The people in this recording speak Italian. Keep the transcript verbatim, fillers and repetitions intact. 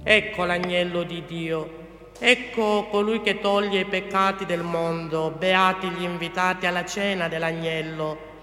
Ecco l'agnello di Dio. Ecco colui che toglie i peccati del mondo. Beati gli invitati alla cena dell'agnello.